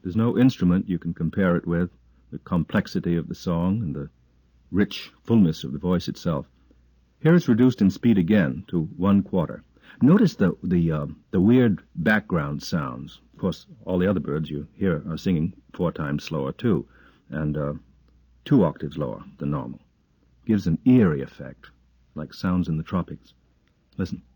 There's no instrument you can compare it with, the complexity of the song and the rich fullness of the voice itself. Here it's reduced in speed again to 1/4. Notice the weird background sounds. Of course, all the other birds you hear are singing 4 times slower too, and 2 octaves lower than normal. Gives an eerie effect, like sounds in the tropics. Listen.